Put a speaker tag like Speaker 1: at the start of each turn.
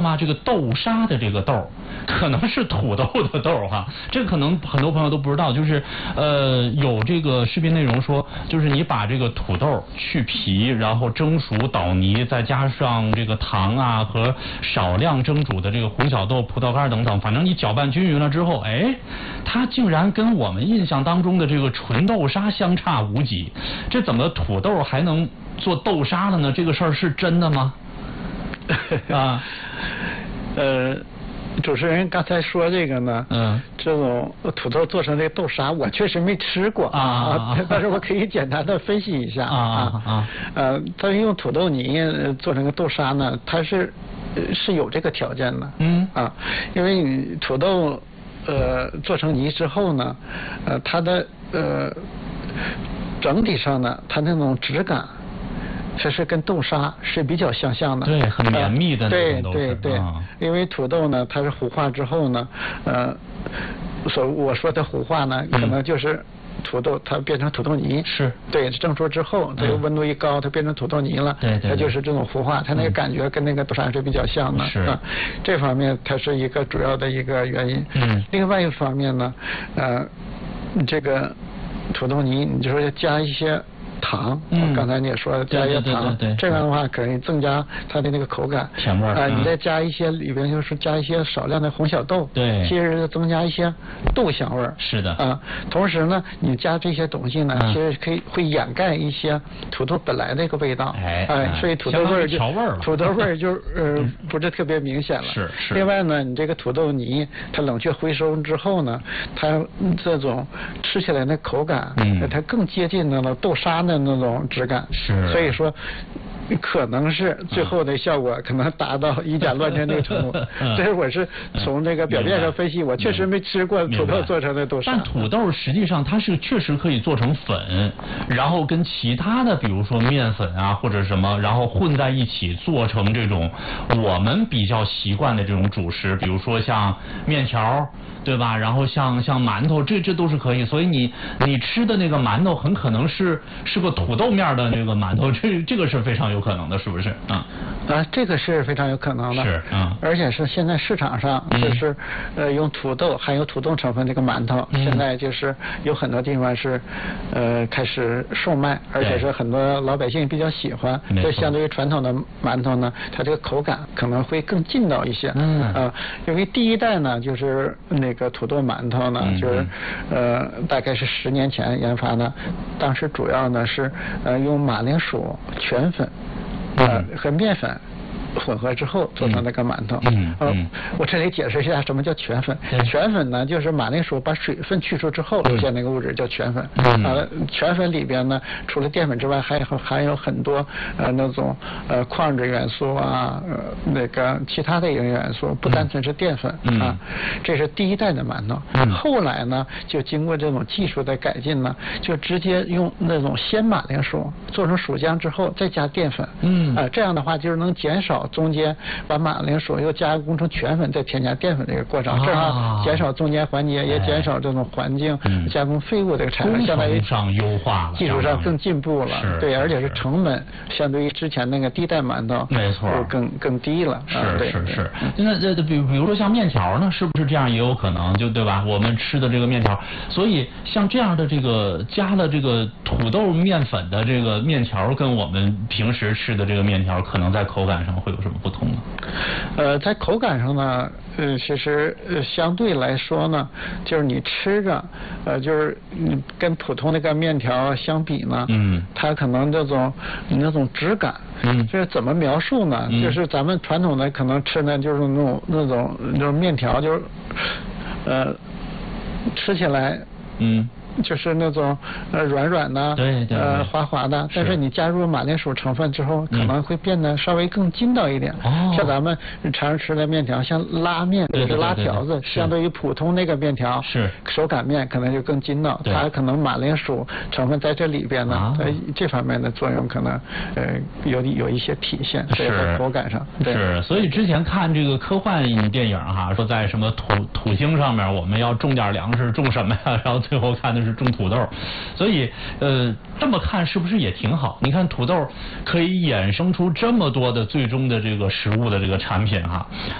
Speaker 1: 吗？这个豆沙的这个豆可能是土豆的豆哈，这个可能很多朋友都不知道，就是有这个视频内容说，就是你把这个土豆去皮，然后蒸熟捣泥，再加上这个糖啊和少量蒸煮的这个红小豆、葡萄干等等，反正你搅拌均匀了之后，哎，它竟然跟我们印象当中的这个纯豆沙相差无几。这怎么土豆还能做豆沙了呢？这个事儿是真的吗？啊，
Speaker 2: 主持人刚才说这个呢，这种土豆做成这个豆沙，我确实没吃过但是我可以简单的分析一下它用土豆泥做成个豆沙呢，它是有这个条件的，因为你土豆做成泥之后呢，它的整体上呢，它那种质感。这是跟豆沙是比较相像的，
Speaker 1: 对，很绵密的那种
Speaker 2: 对，因为土豆呢，它是糊化之后呢，我说的糊化呢，可能就是土豆它变成土豆泥，
Speaker 1: 是
Speaker 2: 对，蒸熟之后，这个温度一高，它变成土豆泥了，
Speaker 1: 对，
Speaker 2: 它就是这种糊化，它那个感觉跟那个豆沙是比较像的，
Speaker 1: 是
Speaker 2: 这方面它是一个主要的一个原因。另外一方面呢，这个土豆泥，你就说要加一些。糖，刚才你也说加一些糖，这样的话可以增加它的那个口感、
Speaker 1: 甜味儿。
Speaker 2: 你再加一些里边就是加一些少量的红小豆，
Speaker 1: 对，
Speaker 2: 其实增加一些豆香味儿。
Speaker 1: 是的。
Speaker 2: 同时呢，你加这些东西呢，其实会掩盖一些土豆本来的一个味道。所以土豆味儿就土豆味儿就不是特别明显了。
Speaker 1: 是。
Speaker 2: 另外呢，你这个土豆泥它冷却回收之后呢，它这种吃起来的口感，它更接近那种豆沙的那种质感，
Speaker 1: 是，
Speaker 2: 所以说可能是最后的效果可能达到以假乱真那个程度。这是我是从这个表面上分析，我确实没吃过土豆做成的豆沙。
Speaker 1: 但土豆实际上它是确实可以做成粉，然后跟其他的比如说面粉啊或者什么，然后混在一起做成这种我们比较习惯的这种主食，比如说像面条，对吧？然后像馒头，这都是可以。所以你吃的那个馒头很可能是个土豆面的那个馒头，这个是非常有可能的，是不是？
Speaker 2: 这个是非常有可能的，
Speaker 1: 是
Speaker 2: 而且是现在市场上就是用土豆含有土豆成分这个馒头，现在就是有很多地方是开始售卖，而且是很多老百姓比较喜欢。这相对于传统的馒头呢，它这个口感可能会更劲道一些。因为第一代呢，就是那个土豆馒头呢，就是大概是10年前研发的，当时主要呢是用马铃薯全粉和面粉混合之后做成那个馒头。我这里解释一下什么叫全粉。全粉呢，就是马铃薯把水分去除之后出现那个物质叫全粉。全粉里边呢，除了淀粉之外，还含有很多那种矿质元素啊，那个其他的营养元素，不单纯是淀粉这是第一代的馒头。后来呢，就经过这种技术的改进呢，就直接用那种鲜马铃薯做成薯浆之后再加淀粉。这样的话就是能减少中间把马铃薯又加工成全粉再添加淀粉这个过程，这样减少中间环节，也减少这种环境加工废物这个产生，相当于
Speaker 1: 上优化了，
Speaker 2: 技术上更进步了。对，而且是成本相对于之前那个第一代馒头
Speaker 1: 没错
Speaker 2: 更低了。
Speaker 1: 是。那比如说像面条呢，是不是这样也有可能？就对吧？我们吃的这个面条，所以像这样的这个加了这个土豆面粉的这个面条，跟我们平时吃的这个面条，可能在口感上会有什么不同呢？
Speaker 2: 在口感上呢，其实相对来说呢，就是你吃着，就是跟普通那个面条相比呢，它可能那种质感，就是怎么描述呢？就是咱们传统的可能吃的就是那种面条，就是吃起来，就是那种软软的，
Speaker 1: 对，
Speaker 2: 滑滑的，但是你加入马铃薯成分之后，可能会变得稍微更筋道一点。像咱们常吃的面条，像拉面或者拉条子，相对于普通那个面条，
Speaker 1: 是
Speaker 2: 手擀面可能就更筋道。它可能马铃薯成分在这里边呢，这方面的作用可能有一些体现，在口感上。
Speaker 1: 是，所以之前看这个科幻电影说在什么土星上面我们要种点粮食，种什么呀？然后最后看的是种土豆，所以这么看是不是也挺好？你看土豆可以衍生出这么多的最终的这个食物的这个产品